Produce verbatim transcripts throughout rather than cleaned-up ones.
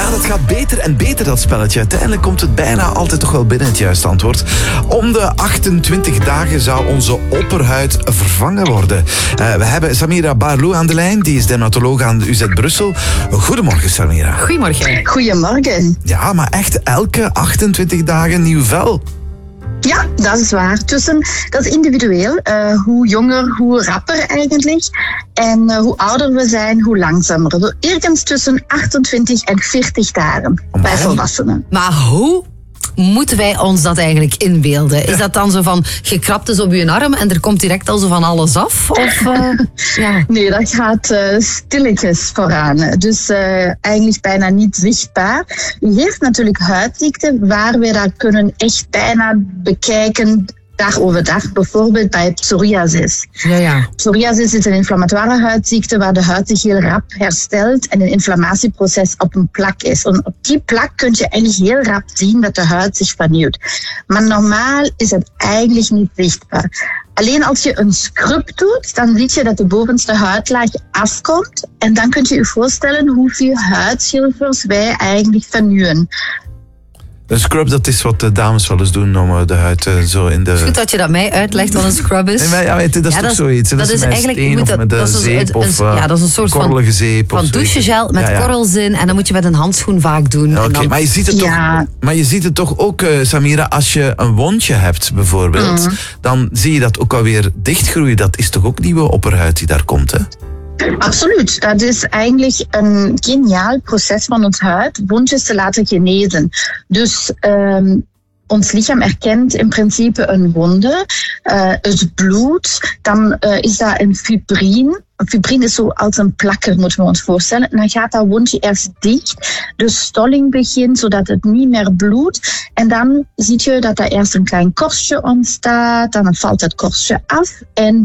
Ja, dat gaat beter en beter, dat spelletje. Uiteindelijk komt het bijna altijd toch wel binnen het juiste antwoord. Om de achtentwintig dagen zou onze opperhuid vervangen worden. Uh, we hebben Samira Barlou aan de lijn. Die is dermatoloog aan de U Z Brussel. Goedemorgen, Samira. Goedemorgen. Goedemorgen. Ja, maar echt elke achtentwintig dagen nieuw vel? Ja, dat is waar. Tussen, dat is individueel. Uh, hoe jonger, hoe rapper eigenlijk. En uh, hoe ouder we zijn, hoe langzamer. Ergens tussen achtentwintig en veertig dagen bij volwassenen. Maar hoe moeten wij ons dat eigenlijk inbeelden? Is dat dan zo van, je krabt eens op je arm en er komt direct al zo van alles af? Of, uh, ja. Nee, dat gaat uh, stilletjes vooraan. Dus uh, eigenlijk bijna niet zichtbaar. U heeft natuurlijk huidziekten waar we dat kunnen echt bijna bekijken dag over dag, bijvoorbeeld bij psoriasis. Ja, ja. Psoriasis is een inflammatoire huidziekte waar de huid zich heel rap herstelt en een inflammatieproces op een plak is. En op die plak kun je eigenlijk heel rap zien dat de huid zich vernieuwt. Maar normaal is het eigenlijk niet zichtbaar. Alleen als je een scrub doet, dan zie je dat de bovenste huidlaag afkomt en dan kun je je voorstellen hoeveel huidschilfers wij eigenlijk vernieuwen. Een scrub, dat is wat de dames wel eens doen om de huid uh, zo in de... Goed dat je dat mij uitlegt wat een scrub is. Nee, maar ja, weet je, dat is ja, toch dat, zoiets. Dat, dat is eigenlijk steen, moet of met dat, de dat zeep een, of een, ja, dat is een soort korrelige zeep. Van, van douchegel met ja, ja. korrels in en dan moet je met een handschoen vaak doen. Ja, okay, dan... maar, je ziet het ja. toch, maar je ziet het toch ook, uh, Samira, als je een wondje hebt bijvoorbeeld, mm. dan zie je dat ook alweer dichtgroeien. Dat is toch ook nieuwe opperhuid die daar komt, hè? Absoluut. Dat is eigenlijk een geniaal proces van ons huid, wondjes te laten genezen. Dus um, ons lichaam erkent in principe een wonde, uh, het bloed, dan uh, is dat een fibrin. Een fibrin is zo als een plakker, moeten we ons voorstellen. En dan gaat dat wondje eerst dicht, de stolling begint, zodat het niet meer bloedt. En dan zie je dat er eerst een klein korstje ontstaat, dan valt het korstje af en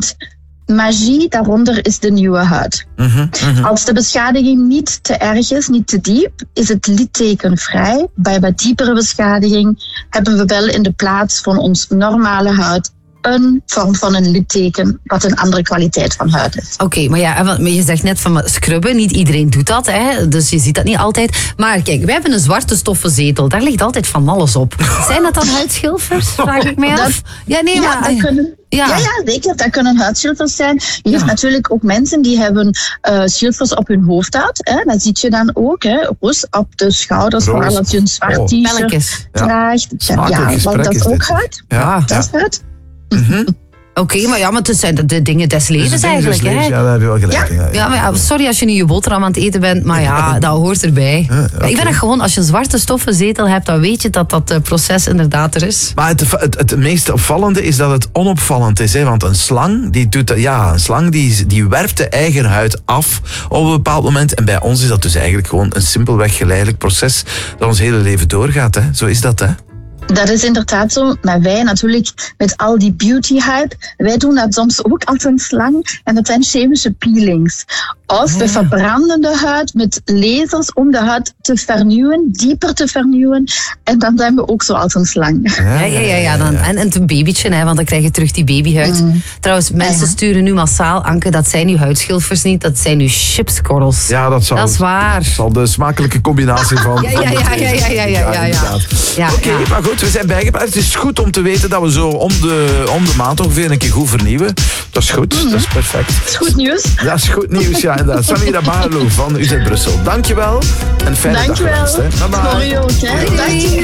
magie, daaronder is de nieuwe huid. Mm-hmm, mm-hmm. Als de beschadiging niet te erg is, niet te diep, is het littekenvrij. Bij wat diepere beschadiging hebben we wel in de plaats van ons normale huid een vorm van een litteken, wat een andere kwaliteit van huid is. Oké, okay, maar ja, maar je zegt net van scrubben, niet iedereen doet dat, hè? Dus je ziet dat niet altijd. Maar kijk, wij hebben een zwarte stoffen zetel, daar ligt altijd van alles op. Zijn dat dan huidschilfers, vraag ik mij af? Dat, ja, nee, ja, maar... dat kunnen... Ja. ja, ja, zeker. Dat kunnen huidschilfers zijn. Je hebt ja. natuurlijk ook mensen die hebben uh, schilfers op hun hoofdhuid. Hè. Dat zie je dan ook. Hè. Roos op de schouders, Roos. vooral als je een zwart oh. t-shirt draagt. Ja, ja, want dat is ook huid. Ja. Dat is huid. Mm-hmm. Oké, okay, maar ja, maar het zijn de, de dingen des levens dus eigenlijk. Hè? Ja, daar heb je wel gelijk. Ja. Ja, ja, maar ja, sorry als je nu je boterham aan het eten bent, maar ja, dat hoort erbij. Ja, okay. Ik ben echt gewoon, als je een zwarte stoffenzetel hebt, dan weet je dat dat proces inderdaad er is. Maar het, het, het meest opvallende is dat het onopvallend is. Hè? Want een slang, die, doet, ja, een slang die, die werpt de eigen huid af op een bepaald moment. En bij ons is dat dus eigenlijk gewoon een simpelweg geleidelijk proces dat ons hele leven doorgaat. Hè? Zo is dat, hè? Dat is inderdaad zo, maar wij natuurlijk met al die beauty-hype, wij doen dat soms ook als een slang en dat zijn chemische peelings. Of we verbranden de huid met lasers om de huid te vernieuwen, dieper te vernieuwen en dan zijn we ook zo als een slang. Ja, ja, ja, ja. Dan, en, en een babytje, hè, want dan krijg je terug die babyhuid. Mm. Trouwens, mensen ja. sturen nu massaal, Anke, dat zijn nu huidschilfers niet, dat zijn nu chipskorrels. Ja, dat, zal, dat is waar. Dat zal de smakelijke combinatie van... Ja, ja, ja, ja, ja, ja, ja, ja, ja. ja Oké, okay, ja. maar goed, we zijn bijgepraat. Het is goed om te weten dat we zo om de, om de maand ongeveer een keer goed vernieuwen. Dat is goed, mm-hmm. dat is perfect. Dat is goed nieuws. Dat is goed nieuws, ja, inderdaad. Samira Barlou van U Z Brussel. Dankjewel en fijne Dankjewel. dag gewenst. Bye bye. Voor u ook, hè. Dank je.